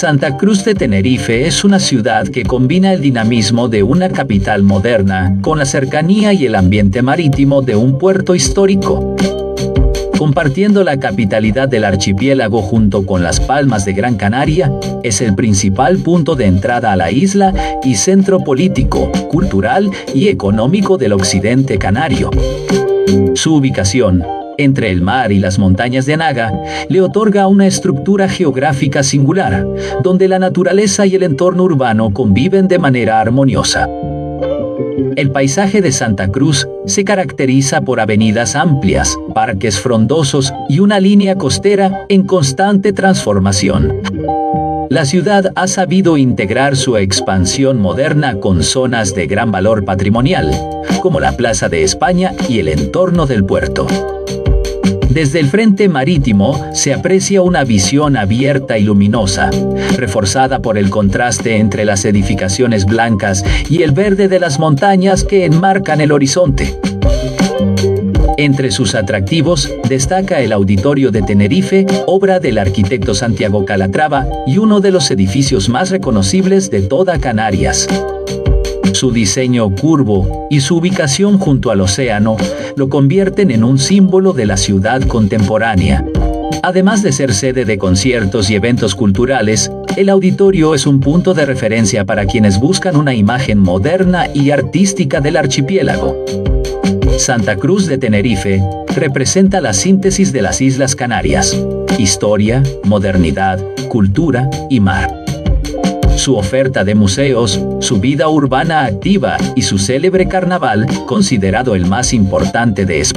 Santa Cruz de Tenerife es una ciudad que combina el dinamismo de una capital moderna con la cercanía y el ambiente marítimo de un puerto histórico. Compartiendo la capitalidad del archipiélago junto con Las Palmas de Gran Canaria, es el principal punto de entrada a la isla y centro político, cultural y económico del occidente canario. Su ubicación, entre el mar y las montañas de Anaga, le otorga una estructura geográfica singular, donde la naturaleza y el entorno urbano conviven de manera armoniosa. El paisaje de Santa Cruz se caracteriza por avenidas amplias, parques frondosos y una línea costera en constante transformación. La ciudad ha sabido integrar su expansión moderna con zonas de gran valor patrimonial, como la Plaza de España y el entorno del puerto. Desde el frente marítimo se aprecia una visión abierta y luminosa, reforzada por el contraste entre las edificaciones blancas y el verde de las montañas que enmarcan el horizonte. Entre sus atractivos destaca el Auditorio de Tenerife, obra del arquitecto Santiago Calatrava y uno de los edificios más reconocibles de toda Canarias. Su diseño curvo y su ubicación junto al océano lo convierten en un símbolo de la ciudad contemporánea. Además de ser sede de conciertos y eventos culturales, el auditorio es un punto de referencia para quienes buscan una imagen moderna y artística del archipiélago. Santa Cruz de Tenerife representa la síntesis de las Islas Canarias: historia, modernidad, cultura y mar. Su oferta de museos, su vida urbana activa y su célebre carnaval, considerado el más importante de España,